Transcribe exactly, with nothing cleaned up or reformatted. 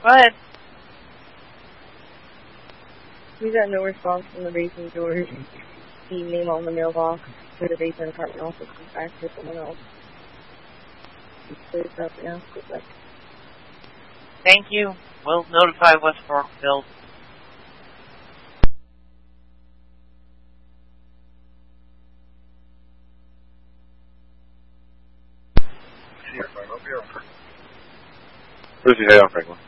ahead. We got no response from the basement doors. The name on the mailbox for the basement apartment office is back to someone else. Please up now. Thank you. We'll notify West Brookfield. Lucy, hey, I'm Franklin.